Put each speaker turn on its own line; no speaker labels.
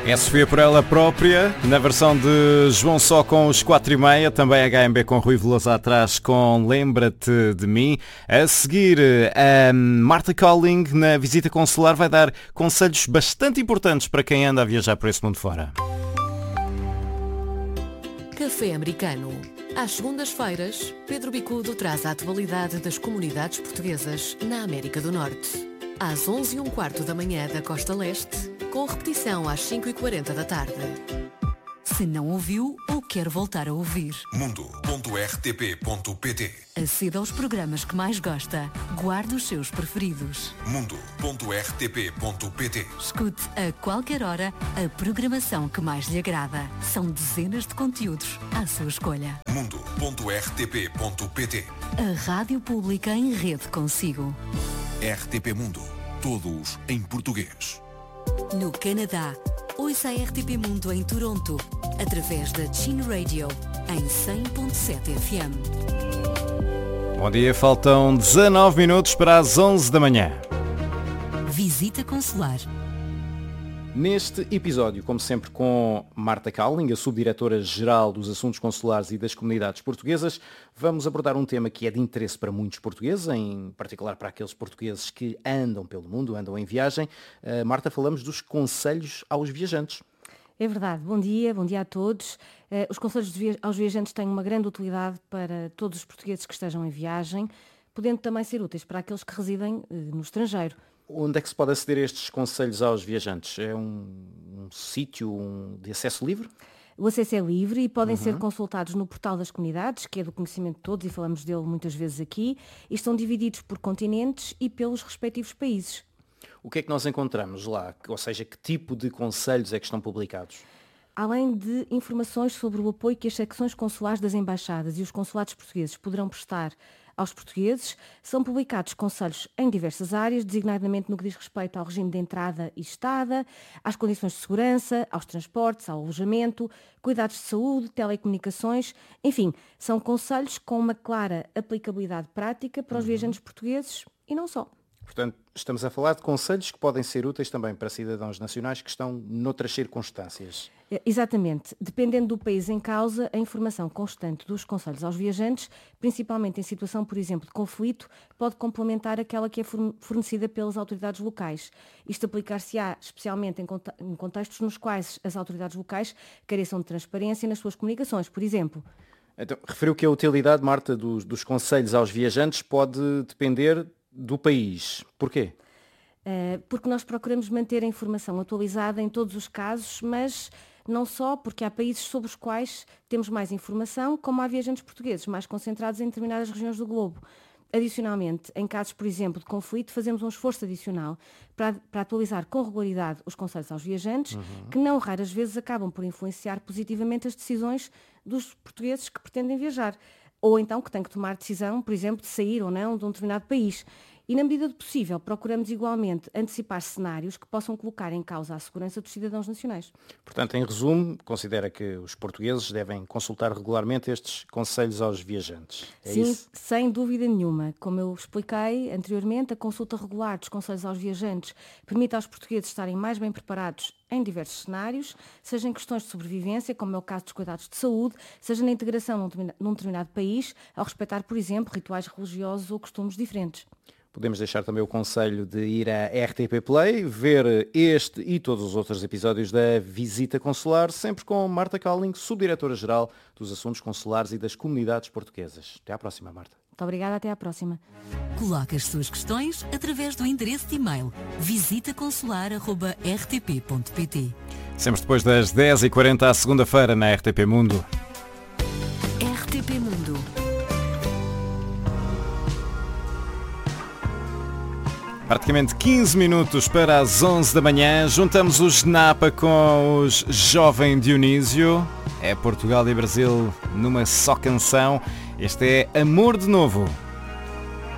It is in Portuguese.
É Sofia por ela própria, na versão de João Só com os 4:30, também HMB com Rui Veloso atrás com Lembra-te de Mim. A seguir, a Marta Calling na visita consular vai dar conselhos bastante importantes para quem anda a viajar por esse mundo fora.
Café Americano. Às segundas-feiras, Pedro Bicudo traz a atualidade das comunidades portuguesas na América do Norte. Às 11h15 da manhã da Costa Leste, com repetição às 5h40 da tarde. Se não ouviu ou quer voltar a ouvir,
mundo.rtp.pt.
aceda aos programas que mais gosta. Guarde os seus preferidos.
mundo.rtp.pt.
Escute a qualquer hora a programação que mais lhe agrada. São dezenas de conteúdos à sua escolha.
mundo.rtp.pt.
A rádio pública em rede consigo.
RTP Mundo. Todos em português.
No Canadá, ouça a RTP Mundo em Toronto, através da Chin Radio, em 100.7 FM.
Bom dia, faltam 19 minutos para as 11 da manhã.
Visita consular.
Neste episódio, como sempre, com Marta Calling, a subdiretora-geral dos Assuntos Consulares e das Comunidades Portuguesas, vamos abordar um tema que é de interesse para muitos portugueses, em particular para aqueles portugueses que andam pelo mundo, andam em viagem. Marta, falamos dos conselhos aos viajantes.
É verdade. Bom dia a todos. Os conselhos aos viajantes têm uma grande utilidade para todos os portugueses que estejam em viagem, podendo também ser úteis para aqueles que residem no estrangeiro.
Onde é que se pode aceder a estes conselhos aos viajantes? É um sítio de acesso livre?
O acesso é livre e podem ser consultados no portal das comunidades, que é do conhecimento de todos e falamos dele muitas vezes aqui, e estão divididos por continentes e pelos respectivos países.
O que é que nós encontramos lá? Ou seja, que tipo de conselhos é que estão publicados?
Além de informações sobre o apoio que as secções consulares das embaixadas e os consulados portugueses poderão prestar aos portugueses, são publicados conselhos em diversas áreas, designadamente no que diz respeito ao regime de entrada e estada, às condições de segurança, aos transportes, ao alojamento, cuidados de saúde, telecomunicações, enfim, são conselhos com uma clara aplicabilidade prática para os viajantes portugueses e não só.
Portanto, estamos a falar de conselhos que podem ser úteis também para cidadãos nacionais que estão noutras circunstâncias.
Exatamente. Dependendo do país em causa, a informação constante dos conselhos aos viajantes, principalmente em situação, por exemplo, de conflito, pode complementar aquela que é fornecida pelas autoridades locais. Isto aplicar-se-á especialmente em contextos nos quais as autoridades locais careçam de transparência nas suas comunicações, por exemplo.
Então, referiu que a utilidade, Marta, dos conselhos aos viajantes pode depender do país. Porquê?
Porque nós procuramos manter a informação atualizada em todos os casos, mas não só porque há países sobre os quais temos mais informação, como há viajantes portugueses mais concentrados em determinadas regiões do globo. Adicionalmente, em casos, por exemplo, de conflito, fazemos um esforço adicional para atualizar com regularidade os conselhos aos viajantes, que não raras vezes acabam por influenciar positivamente as decisões dos portugueses que pretendem viajar, ou então que têm que tomar decisão, por exemplo, de sair ou não de um determinado país. E, na medida do possível, procuramos igualmente antecipar cenários que possam colocar em causa a segurança dos cidadãos nacionais.
Portanto, em resumo, considera que os portugueses devem consultar regularmente estes conselhos aos viajantes. É
Sim,
isso?
sem dúvida nenhuma. Como eu expliquei anteriormente, a consulta regular dos conselhos aos viajantes permite aos portugueses estarem mais bem preparados em diversos cenários, seja em questões de sobrevivência, como é o caso dos cuidados de saúde, seja na integração num determinado país, ao respeitar, por exemplo, rituais religiosos ou costumes diferentes.
Podemos deixar também o conselho de ir à RTP Play, ver este e todos os outros episódios da Visita Consular, sempre com Marta Calling, subdiretora-geral dos Assuntos Consulares e das Comunidades Portuguesas. Até à próxima, Marta.
Muito obrigada, até à próxima.
Coloque as suas questões através do endereço de e-mail visitaconsular@rtp.pt.
Sempre depois das 10h40 à segunda-feira na RTP Mundo.
RTP Mundo.
Praticamente 15 minutos para as 11 da manhã. Juntamos o Genapa com os Jovem Dionísio. É Portugal e Brasil numa só canção. Este é Amor de Novo.